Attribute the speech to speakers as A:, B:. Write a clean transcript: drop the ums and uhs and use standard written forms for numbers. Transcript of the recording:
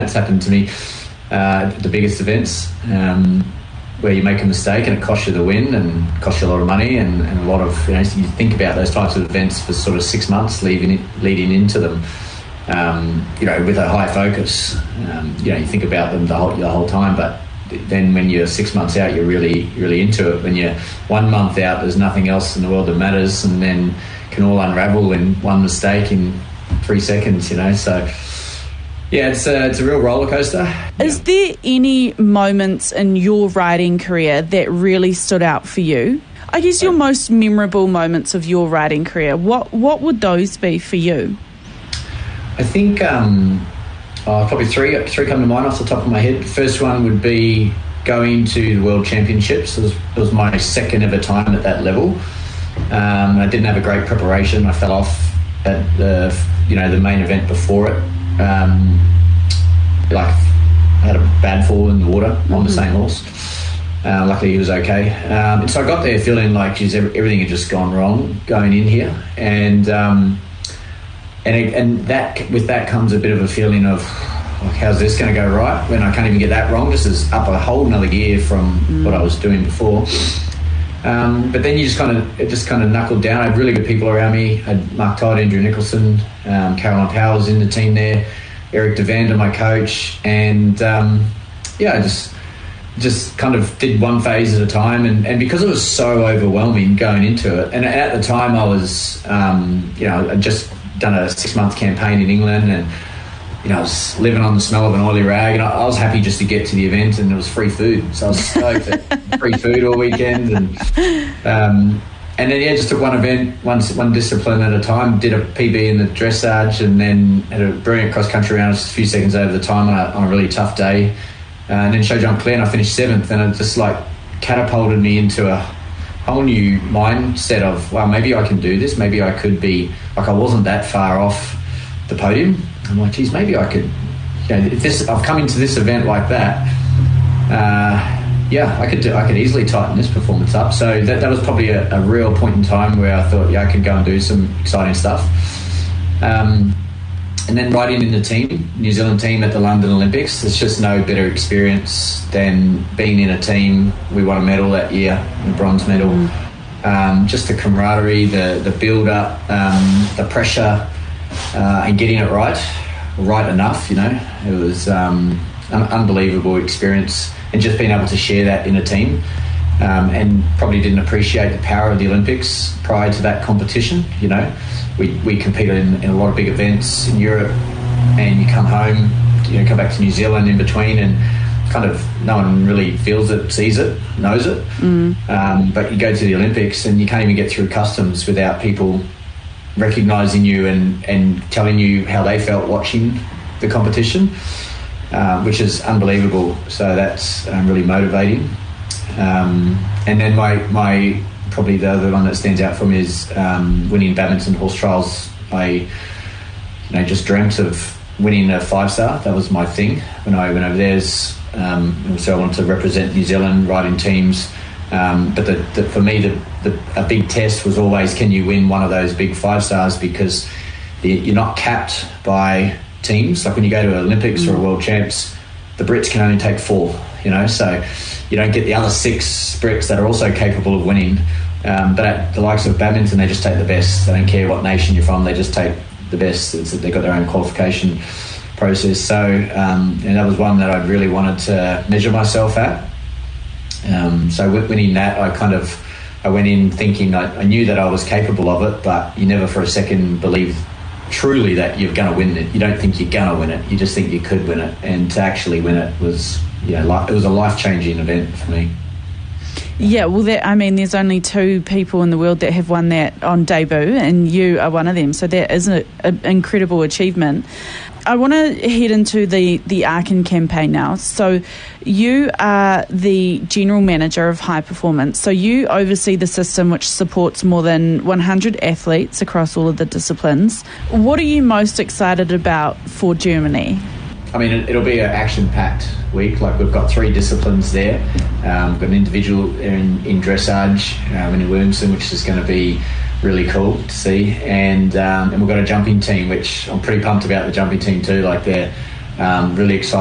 A: It's happened to me at the biggest events where you make a mistake and it costs you the win and costs you a lot of money and a lot of, you think about those types of events for sort of 6 months leading into them, with a high focus. You think about them the whole time, but then when you're 6 months out, you're really into it. When you're 1 month out, there's nothing else in the world that matters, and then can all unravel in one mistake in 3 seconds, So, yeah, it's a real roller coaster.
B: Is there any moments in your riding career that really stood out for you? I guess your most memorable moments of your riding career, what would those be for you?
A: I think probably three come to mind off the top of my head. The first one would be going to the World Championships. It was my second ever time at that level. I didn't have a great preparation. I fell off at the main event before it. I had a bad fall in the water on the same horse. Luckily he was okay. So I got there feeling like, geez, everything had just gone wrong going in here. And that with that comes a bit of a feeling of, how's this going to go right when I can't even get that wrong? This is up a whole another gear from what I was doing before. But then it just kind of knuckled down. I had really good people around me. I had Mark Todd, Andrew Nicholson, Caroline Powers in the team there, Eric DeVander, my coach, and I just kind of did one phase at a time. And because it was so overwhelming going into it, and at the time I was, I'd just done a 6-month campaign in England, and I was living on the smell of an oily rag, and I was happy just to get to the event, and it was free food, so I was stoked at free food all weekend, and then just took one event, one discipline at a time. Did a PB in the dressage, and then had a brilliant cross country round, just a few seconds over the time on a really tough day, and then show jump clear, and I finished 7th, and it just catapulted me into a whole new mindset of, wow, maybe I can do this. Maybe I could be I wasn't that far off the podium. I'm like, geez, maybe I could, if I've come into this event like that, I could easily tighten this performance up. So that was probably a real point in time where I thought, I could go and do some exciting stuff. And then riding in the New Zealand team at the London Olympics, there's just no better experience than being in a team. We won a medal that year, a bronze medal. Just the camaraderie, the build-up, the pressure, and getting it right enough, It was an unbelievable experience, and just being able to share that in a team, and probably didn't appreciate the power of the Olympics prior to that competition. We competed in a lot of big events in Europe, and you come home, come back to New Zealand in between, and kind of no one really feels it, sees it, knows it. But you go to the Olympics and you can't even get through customs without people recognising you and telling you how they felt watching the competition, which is unbelievable. So that's really motivating. And then my probably the other one that stands out for me is winning badminton horse trials. I just dreamt of winning a 5-star. That was my thing when I went over there. So I wanted to represent New Zealand, riding teams. But for me, a big test was always, can you win one of those big 5-stars? Because you're not capped by teams. Like when you go to Olympics or a World Champs, the Brits can only take 4, so you don't get the other 6 Brits that are also capable of winning. But at the likes of badminton, they just take the best. They don't care what nation you're from, they just take the best. They've got their own qualification process. So and that was one that I really wanted to measure myself at. So winning that, I went in thinking I knew that I was capable of it, but you never for a second believe truly that you're going to win it. You don't think you're going to win it. You just think you could win it. And to actually win it was, it was a life-changing event for me.
B: Yeah, well, there's only 2 people in the world that have won that on debut, and you are one of them. So that is an incredible achievement. I want to head into the Aachen campaign now. So you are the general manager of High Performance. So you oversee the system which supports more than 100 athletes across all of the disciplines. What are you most excited about for Germany?
A: It'll be an action-packed week. We've got 3 disciplines there. We've got an individual in dressage in Williamson, which is going to be really cool to see, and we've got a jumping team, which I'm pretty pumped about. The jumping team too, they're Really excited